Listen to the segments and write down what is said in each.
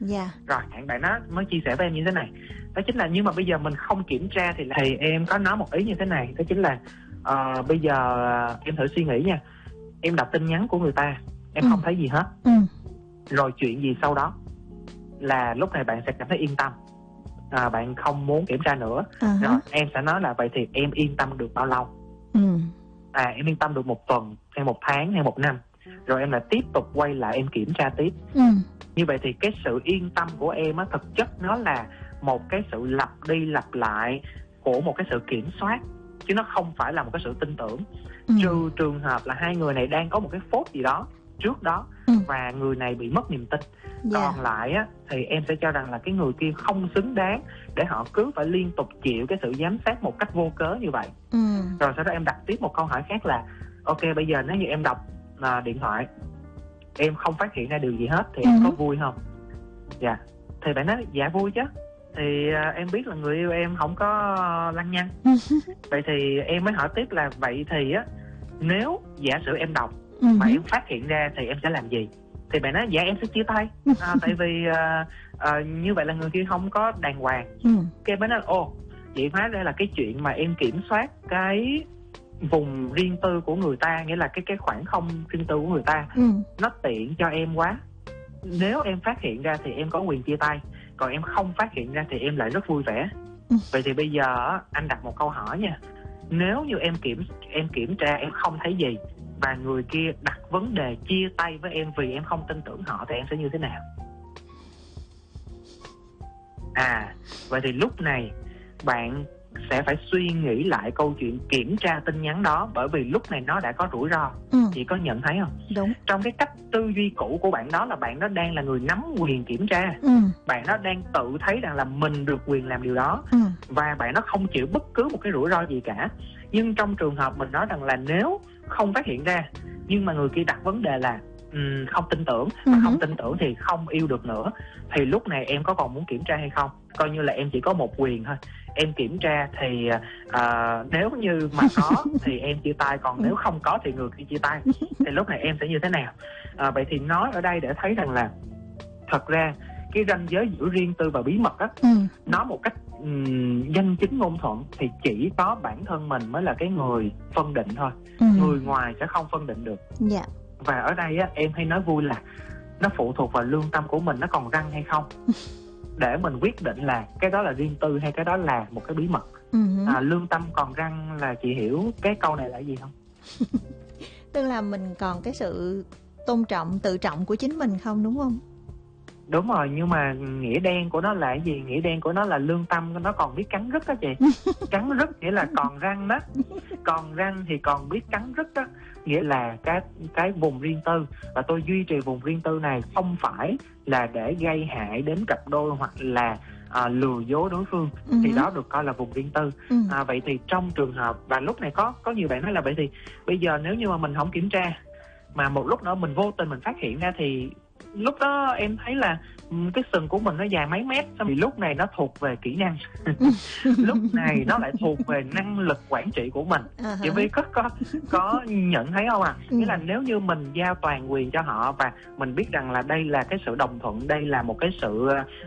Rồi bạn đó mới chia sẻ với em như thế này, đó chính là nhưng mà bây giờ mình không kiểm tra thì em có nói một ý như thế này, đó chính là bây giờ em thử suy nghĩ nha, em đọc tin nhắn của người ta em không thấy gì hết, rồi chuyện gì sau đó là lúc này bạn sẽ cảm thấy yên tâm, bạn không muốn kiểm tra nữa. Rồi em sẽ nói là vậy thì em yên tâm được bao lâu? Em yên tâm được 1 tuần hay 1 tháng hay 1 năm, rồi em lại tiếp tục quay lại em kiểm tra tiếp. Như vậy thì cái sự yên tâm của em á, thực chất nó là một cái sự lặp đi lặp lại của một cái sự kiểm soát, chứ nó không phải là một cái sự tin tưởng. Trừ trường hợp là hai người này đang có một cái phốt gì đó trước đó và người này bị mất niềm tin. Còn lại á, thì em sẽ cho rằng là cái người kia không xứng đáng để họ cứ phải liên tục chịu cái sự giám sát một cách vô cớ như vậy. Rồi sau đó em đặt tiếp một câu hỏi khác là ok, bây giờ nếu như em đọc điện thoại em không phát hiện ra điều gì hết thì em có vui không? Thì bạn nói dạ vui chứ, thì em biết là người yêu em không có lăng nhăng. Vậy thì em mới hỏi tiếp là vậy thì á, nếu giả sử em đọc mà em phát hiện ra thì em sẽ làm gì? Thì bạn nói dạ em sẽ chia tay, tại vì như vậy là người kia không có đàng hoàng. Cái bạn nói vậy hóa ra là cái chuyện mà em kiểm soát cái vùng riêng tư của người ta, nghĩa là cái khoảng không riêng tư của người ta, nó tiện cho em quá. Nếu em phát hiện ra thì em có quyền chia tay, còn em không phát hiện ra thì em lại rất vui vẻ. Vậy thì bây giờ anh đặt một câu hỏi nha, nếu như em kiểm tra em không thấy gì và người kia đặt vấn đề chia tay với em vì em không tin tưởng họ thì em sẽ như thế nào? Vậy thì lúc này bạn sẽ phải suy nghĩ lại câu chuyện kiểm tra tin nhắn đó, bởi vì lúc này nó đã có rủi ro. Chị có nhận thấy không? Đúng. Trong cái cách tư duy cũ của bạn đó là bạn đó đang là người nắm quyền kiểm tra. Bạn đó đang tự thấy rằng là mình được quyền làm điều đó, và bạn đó không chịu bất cứ một cái rủi ro gì cả. Nhưng trong trường hợp mình nói rằng là nếu không phát hiện ra nhưng mà người kia đặt vấn đề là không tin tưởng, và không tin tưởng thì không yêu được nữa, thì lúc này em có còn muốn kiểm tra hay không? Coi như là em chỉ có một quyền thôi, em kiểm tra thì nếu như mà có thì em chia tay, còn nếu không có thì người kia chia tay. Thì lúc này em sẽ như thế nào? Vậy thì nói ở đây để thấy rằng là thật ra cái ranh giới giữa riêng tư và bí mật á, nói một cách danh chính ngôn thuận thì chỉ có bản thân mình mới là cái người phân định thôi. Người ngoài sẽ không phân định được. Và ở đây á, em hay nói vui là nó phụ thuộc vào lương tâm của mình nó còn răng hay không, để mình quyết định là cái đó là riêng tư hay cái đó là một cái bí mật. Lương tâm còn răng là chị hiểu cái câu này là gì không? Tức là mình còn cái sự tôn trọng, tự trọng của chính mình không, đúng không? Đúng rồi, nhưng mà nghĩa đen của nó là cái gì? Nghĩa đen của nó là lương tâm nó còn biết cắn rứt đó chị. Cắn rứt nghĩa là còn răng đó. Còn răng thì còn biết cắn rứt đó, nghĩa là cái vùng riêng tư. Và tôi duy trì vùng riêng tư này không phải là để gây hại đến cặp đôi hoặc là lừa dối đối phương, thì đó được coi là vùng riêng tư. Vậy thì trong trường hợp, và lúc này có nhiều bạn nói là vậy thì bây giờ nếu như mà mình không kiểm tra mà một lúc nữa mình vô tình mình phát hiện ra thì lúc đó em thấy là cái sừng của mình nó dài mấy mét, thì lúc này nó thuộc về kỹ năng. Lúc này nó lại thuộc về năng lực quản trị của mình. Chị Vi có nhận thấy không ạ? Nghĩa là nếu như mình giao toàn quyền cho họ và mình biết rằng là đây là cái sự đồng thuận, đây là một cái sự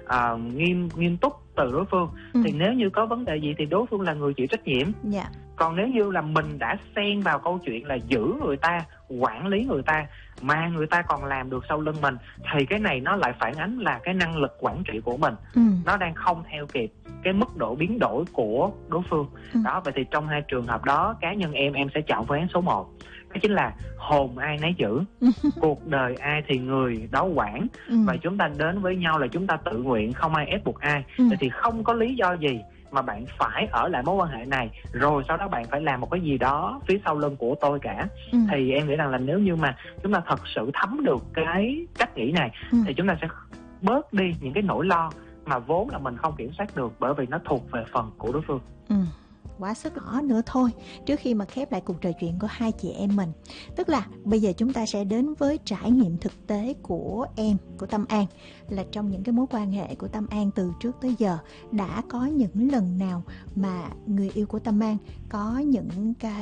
nghiêm túc từ đối phương, thì nếu như có vấn đề gì thì đối phương là người chịu trách nhiệm. Còn nếu như là mình đã xen vào câu chuyện là giữ người ta, quản lý người ta mà người ta còn làm được sau lưng mình, thì cái này nó lại phản ánh là cái năng lực quản trị của mình nó đang không theo kịp cái mức độ biến đổi của đối phương. Đó, vậy thì trong hai trường hợp đó, cá nhân em sẽ chọn phương án số 1. Đó chính là hồn ai nấy giữ, cuộc đời ai thì người đó quản. Và chúng ta đến với nhau là chúng ta tự nguyện, không ai ép buộc ai. Vậy thì không có lý do gì mà bạn phải ở lại mối quan hệ này rồi sau đó bạn phải làm một cái gì đó phía sau lưng của tôi cả. Thì em nghĩ rằng là nếu như mà chúng ta thật sự thấm được cái cách nghĩ này thì chúng ta sẽ bớt đi những cái nỗi lo mà vốn là mình không kiểm soát được, bởi vì nó thuộc về phần của đối phương. Quá sức rõ nữa thôi, trước khi mà khép lại cuộc trò chuyện của hai chị em mình, tức là bây giờ chúng ta sẽ đến với trải nghiệm thực tế của em, của Tâm An, là trong những cái mối quan hệ của Tâm An từ trước tới giờ, đã có những lần nào mà người yêu của Tâm An có những cái